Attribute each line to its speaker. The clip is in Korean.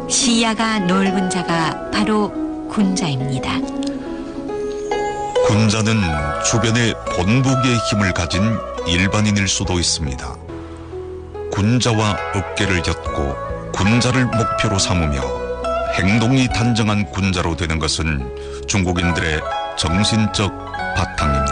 Speaker 1: 시야가 넓은 자가 바로 군자입니다.
Speaker 2: 군자는 주변에 본보기의 힘을 가진 일반인일 수도 있습니다. 군자와 어깨를 엮고 군자를 목표로 삼으며 행동이 단정한 군자로 되는 것은 중국인들의 정신적 바탕입니다.